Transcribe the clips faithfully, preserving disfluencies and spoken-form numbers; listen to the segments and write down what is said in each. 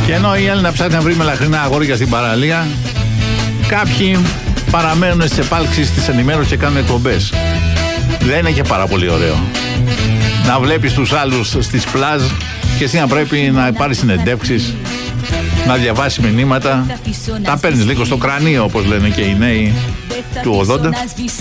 Και ενώ η Έλληνα ψάχνει να βρει μελαχρινά αγόρια στην παραλία, κάποιοι παραμένουν στις επάλξεις της ενημέρωσης και κάνουν εκπομπές. Δεν είναι και πάρα πολύ ωραίο να βλέπεις τους άλλους στις πλάζ και εσύ να πρέπει να πάρεις συνεντεύξεις, να διαβάσεις μηνύματα. Τα παίρνεις λίγο στο κρανίο, όπως λένε και οι νέοι του ογδόντα.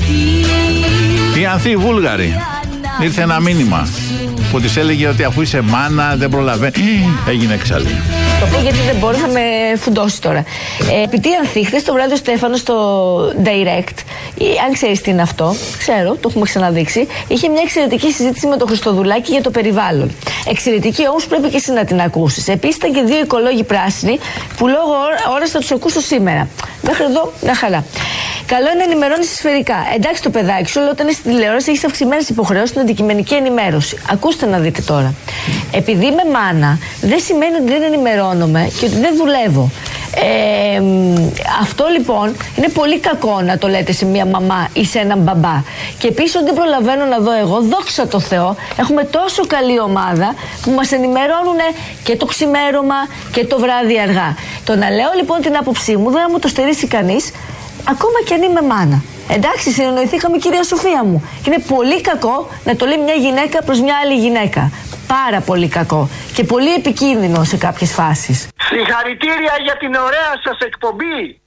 Η Ανθή Βούλγαρη, ήρθε ένα μήνυμα που της έλεγε ότι αφού είσαι μάνα δεν προλαβαίνει. Έγινε εξάλλη. Το πω γιατί δεν μπορεί να με φουντώσει τώρα. Ε, επειδή Ανθή, χθες το βράδυ ο Στέφανος στο Direct, ή, αν ξέρεις τι είναι αυτό, ξέρω, το έχουμε ξαναδείξει, είχε μια εξαιρετική συζήτηση με τον Χριστοδουλάκη για το περιβάλλον. Εξαιρετική όμως, πρέπει και εσύ να την ακούσεις. Επίσης ήταν και δύο οικολόγοι πράσινοι που λόγω ώρας θα τους ακούσω σήμερα. Μέχρι εδώ μια χαρά. Καλό είναι να ενημερώνεις σφαιρικά. Εντάξει το παιδάκι σου, αλλά όταν είσαι στην τηλεόραση έχεις αυξημένες υποχρεώσεις στην αντικειμενική ενημέρωση. Ακούστε να δείτε τώρα. Επειδή είμαι μάνα, δεν σημαίνει ότι δεν ενημερώνομαι και ότι δεν δουλεύω. Ε, αυτό λοιπόν είναι πολύ κακό να το λέτε σε μια μαμά ή σε έναν μπαμπά. Και επίσης ότι δεν προλαβαίνω να δω εγώ, δόξα τω Θεώ, έχουμε τόσο καλή ομάδα που μας ενημερώνουν και το ξημέρωμα και το βράδυ αργά. Το να λέω λοιπόν την άποψή μου δεν θα μου το στερήσει κανείς, ακόμα και αν είμαι μάνα. Εντάξει, συνεννοηθήκαμε, κυρία Σοφία μου. Και είναι πολύ κακό να το λέει μια γυναίκα προς μια άλλη γυναίκα. Πάρα πολύ κακό. Και πολύ επικίνδυνο σε κάποιες φάσεις. Συγχαρητήρια για την ωραία σας εκπομπή.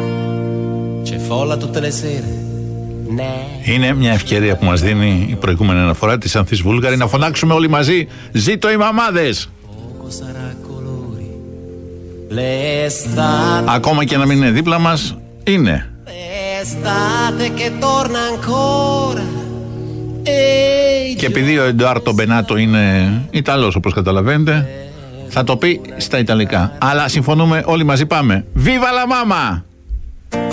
Είναι μια ευκαιρία που μας δίνει η προηγούμενη αναφορά της Ανθής Βούλγαρη να φωνάξουμε όλοι μαζί «Ζήτω οι μαμάδες!» Ακόμα και να μην είναι δίπλα μας, είναι. Και επειδή ο Εντουάρτο Μπενάτο είναι Ιταλός, όπως καταλαβαίνετε, θα το πει στα Ιταλικά. Αλλά συμφωνούμε όλοι μαζί, πάμε. Viva la mama!